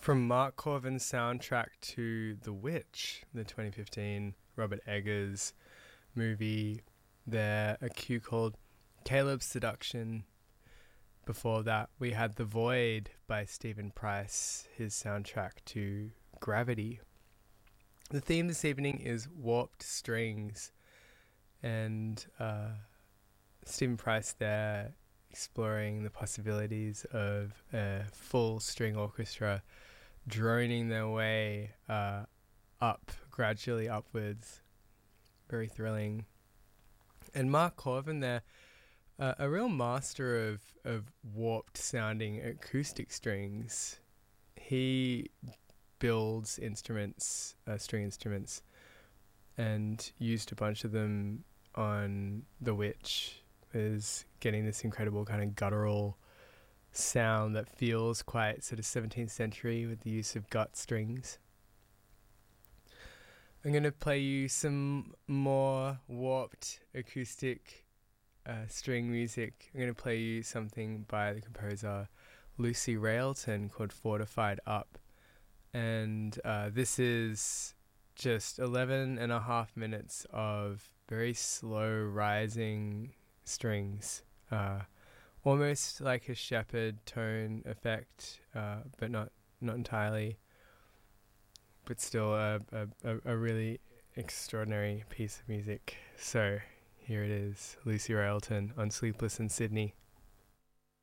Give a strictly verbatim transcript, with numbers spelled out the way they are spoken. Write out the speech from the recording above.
From Mark Corvin's soundtrack to The Witch, the twenty fifteen Robert Eggers movie, there a cue called Caleb's Seduction. Before that, we had The Void by Stephen Price, his soundtrack to Gravity. The theme this evening is warped strings, and uh, Stephen Price there exploring the possibilities of a full string orchestra droning their way uh, up, gradually upwards. Very thrilling. And Mark Corvin there, uh, a real master of, of warped sounding acoustic strings. He builds instruments, uh, string instruments, and used a bunch of them on The Witch, is getting this incredible kind of guttural sound that feels quite sort of seventeenth century with the use of gut strings. I'm going to play you some more warped acoustic uh, string music. I'm going to play you something by the composer Lucy Railton called Fortified Up. And uh, this is just eleven and a half minutes of very slow rising strings. Uh, almost like a shepherd tone effect, uh, but not, not entirely. But still a, a, a really extraordinary piece of music. So here it is, Lucy Railton on Sleepless in Sydney.